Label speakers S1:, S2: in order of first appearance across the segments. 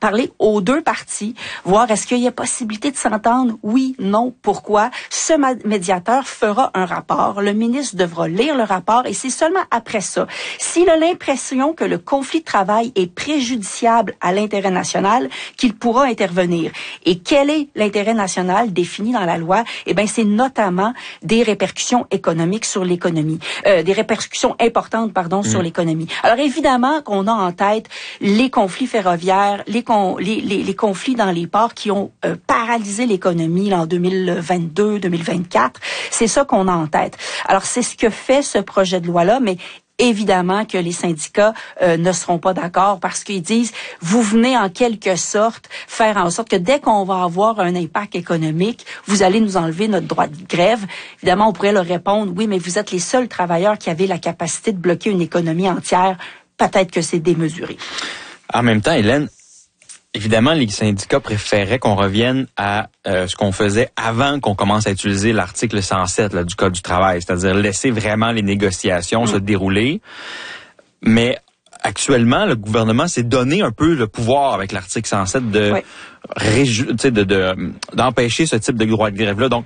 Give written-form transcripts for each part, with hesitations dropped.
S1: parler aux deux parties, voir est-ce qu'il y a possibilité de s'entendre, oui, non, pourquoi. Ce médiateur fera un rapport, le ministre devra lire le rapport et c'est seulement après ça, s'il a l'impression que le conflit de travail est préjudiciable à l'intérêt national, qu'il pourra intervenir. Et quel est l'intérêt national défini dans la loi? Eh bien, c'est notamment des répercussions économiques sur l'économie, des répercussions importantes, sur l'économie. Alors évidemment qu'on a en tête les conflits ferroviaires, les conflits dans les ports qui ont paralysé l'économie en 2022-2024. C'est ça qu'on a en tête. Alors c'est ce que fait ce projet de loi-là, mais évidemment que les syndicats ne seront pas d'accord parce qu'ils disent, vous venez en quelque sorte faire en sorte que dès qu'on va avoir un impact économique, vous allez nous enlever notre droit de grève. Évidemment, on pourrait leur répondre, oui, mais vous êtes les seuls travailleurs qui avaient la capacité de bloquer une économie entière. Peut-être que c'est démesuré. En même temps, Hélène, évidemment, les syndicats préféraient qu'on revienne à ce qu'on faisait avant qu'on commence à utiliser l'article 107 du Code du travail, c'est-à-dire laisser vraiment les négociations se dérouler. Mais actuellement, le gouvernement s'est donné un peu le pouvoir avec l'article 107 d'empêcher ce type de droit de grève-là. Donc,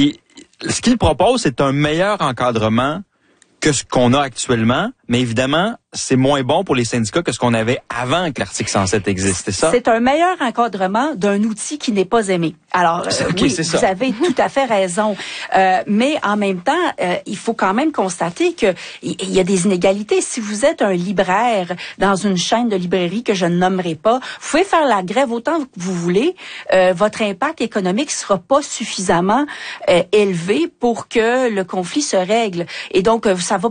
S1: ce qu'il propose, c'est un meilleur encadrement que ce qu'on a actuellement, mais évidemment, c'est moins bon pour les syndicats que ce qu'on avait avant que l'article 107 existe, c'est ça? C'est un meilleur encadrement d'un outil qui n'est pas aimé. Alors, oui, vous avez tout à fait raison. Mais en même temps, il faut quand même constater que il y a des inégalités. Si vous êtes un libraire dans une chaîne de librairie que je ne nommerai pas, vous pouvez faire la grève autant que vous voulez. Votre impact économique sera pas suffisamment élevé pour que le conflit se règle. Et donc,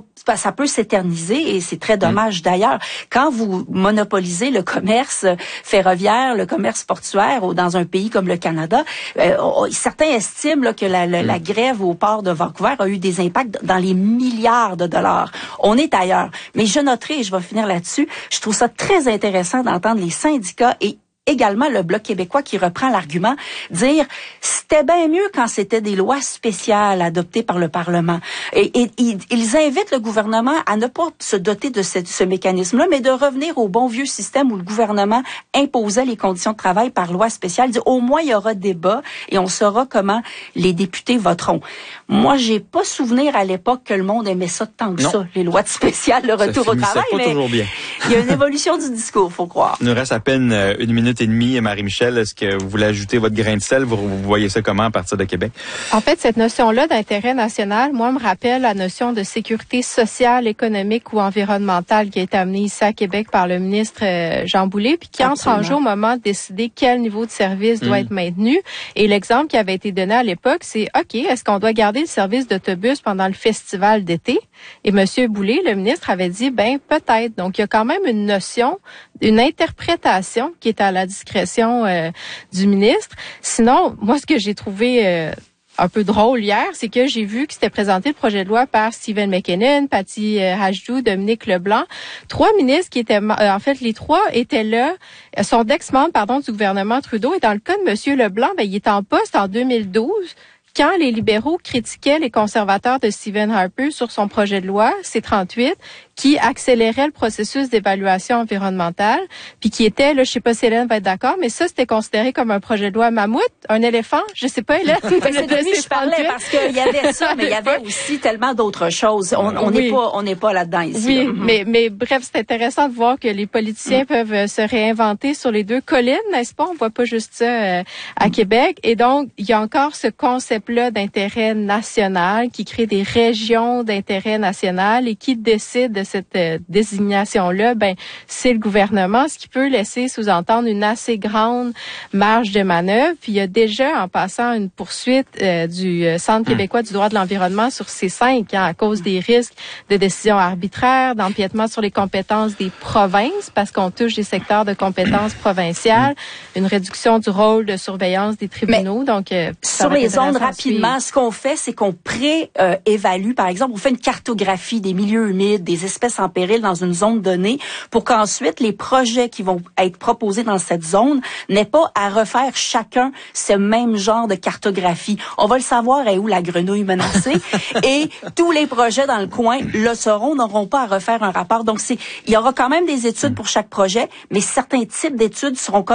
S1: ça peut s'éterniser et c'est très dommage d'ailleurs. Quand vous monopolisez le commerce ferroviaire, le commerce portuaire dans un pays comme le Canada, certains estiment que la grève au port de Vancouver a eu des impacts dans les milliards de dollars. On est ailleurs. Mais je noterai, et je vais finir là-dessus, je trouve ça très intéressant d'entendre les syndicats et également le Bloc québécois qui reprend l'argument, dire c'était bien mieux quand c'était des lois spéciales adoptées par le Parlement. Et ils invitent le gouvernement à ne pas se doter de ce mécanisme-là, mais de revenir au bon vieux système où le gouvernement imposait les conditions de travail par loi spéciale. Dit, au moins, il y aura débat et on saura comment les députés voteront. Moi, j'ai pas souvenir à l'époque que le monde aimait ça tant que ça, les lois spéciales, le retour au travail. Mais toujours bien. Il y a une évolution du discours, faut croire. Il nous reste à peine 1 minute et demie, Marie-Michel. Est-ce que vous voulez ajouter votre grain de sel? Vous voyez ça comment à partir de Québec?
S2: En fait, cette notion-là d'intérêt national, moi, me rappelle la notion de sécurité sociale, économique ou environnementale qui a été amenée ici à Québec par le ministre Jean Boulet, puis qui entre en jeu au moment de décider quel niveau de service doit être maintenu. Et l'exemple qui avait été donné à l'époque, c'est OK, est-ce qu'on doit garder le service d'autobus pendant le festival d'été? Et M. Boulet, le ministre, avait dit, peut-être. Donc, il y a quand même une notion, une interprétation qui est à la discrétion du ministre. Sinon, moi, ce que j'ai trouvé un peu drôle hier, c'est que j'ai vu que c'était présenté le projet de loi par Stephen McKinnon, Patty Hajdu, Dominique Leblanc. 3 ministres qui étaient, en fait, les 3 étaient là, sont d'ex-membres, du gouvernement Trudeau. Et dans le cas de M. Leblanc, il est en poste en 2012. Quand les libéraux critiquaient les conservateurs de Stephen Harper sur son projet de loi, C-38, qui accélérait le processus d'évaluation environnementale, puis qui était, là, je sais pas si Hélène va être d'accord, mais ça, c'était considéré comme un projet de loi mammouth, un éléphant, je sais pas, Hélène.
S1: C'est de lui je parlais, parce qu'il y avait ça, mais il y avait aussi tellement d'autres choses. On n'est pas là-dedans ici.
S2: Oui, mais bref, c'est intéressant de voir que les politiciens peuvent se réinventer sur les deux collines, n'est-ce pas? On voit pas juste ça à Québec. Et donc, il y a encore ce concept-là d'intérêt national qui crée des régions d'intérêt national et qui décide de cette désignation-là, c'est le gouvernement, ce qui peut laisser sous-entendre une assez grande marge de manœuvre. Puis il y a déjà, en passant, une poursuite du Centre québécois du droit de l'environnement sur C5 à cause des risques de décisions arbitraires, d'empiètement sur les compétences des provinces, parce qu'on touche des secteurs de compétences provinciales, une réduction du rôle de surveillance des tribunaux. Donc,
S1: sur les zones, rapidement, ce qu'on fait, c'est qu'on pré-évalue, par exemple, on fait une cartographie des milieux humides, des espèces en péril dans une zone donnée pour qu'ensuite les projets qui vont être proposés dans cette zone n'aient pas à refaire chacun ce même genre de cartographie. On va le savoir est où la grenouille menacée et tous les projets dans le coin le sauront, n'auront pas à refaire un rapport. Donc il y aura quand même des études pour chaque projet, mais certains types d'études seront comme